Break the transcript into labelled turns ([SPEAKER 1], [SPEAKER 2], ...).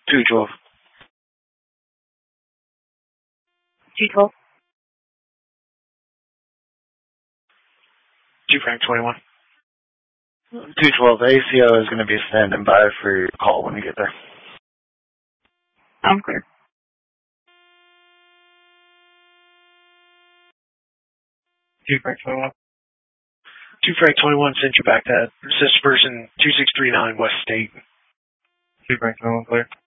[SPEAKER 1] 212.
[SPEAKER 2] 212.
[SPEAKER 1] 2 Frank 21.
[SPEAKER 3] 212, ACO is going to be standing by for your call when you get there.
[SPEAKER 2] I'm clear.
[SPEAKER 1] 2 Frank 21. 2 Frank 21 sent you back that. This person 2639 West State. 2 Frank 21 clear.